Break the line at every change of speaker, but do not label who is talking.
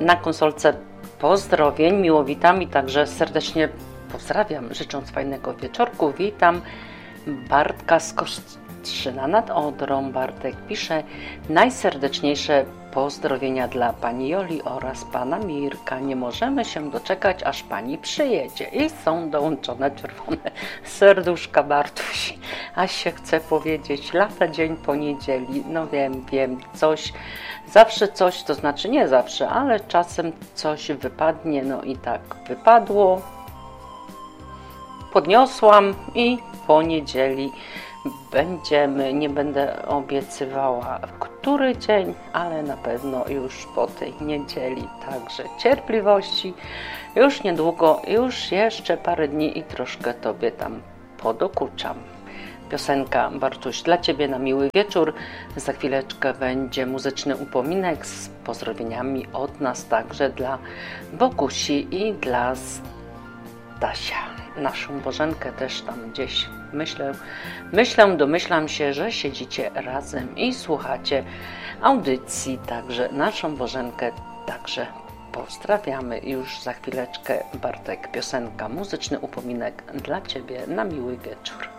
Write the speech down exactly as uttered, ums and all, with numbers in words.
na konsolce pozdrowień. Miło witam i także serdecznie pozdrawiam, życząc fajnego wieczorku. Witam Bartka z Kostrzyna nad Odrą. Bartek pisze: najserdeczniejsze pozdrowienia dla pani Joli oraz pana Mirka. Nie możemy się doczekać, aż pani przyjedzie. I są dołączone czerwone serduszka, Bartuś. A się chce powiedzieć, lata dzień poniedzieli. No wiem, wiem, coś, zawsze coś, to znaczy nie zawsze, ale czasem coś wypadnie. No i tak wypadło. Podniosłam i po niedzieli będziemy, nie będę obiecywała który dzień, ale na pewno już po tej niedzieli. Także cierpliwości, już niedługo, już jeszcze parę dni i troszkę Tobie tam podokuczam. Piosenka, Bartuś, dla Ciebie na miły wieczór. Za chwileczkę będzie muzyczny upominek z pozdrowieniami od nas, także dla Bogusi i dla Stasia. Naszą Bożenkę też tam gdzieś myślę, myślę, domyślam się, że siedzicie razem i słuchacie audycji, także naszą Bożenkę także pozdrawiamy. Już za chwileczkę, Bartek, piosenka, muzyczny upominek dla Ciebie na miły wieczór.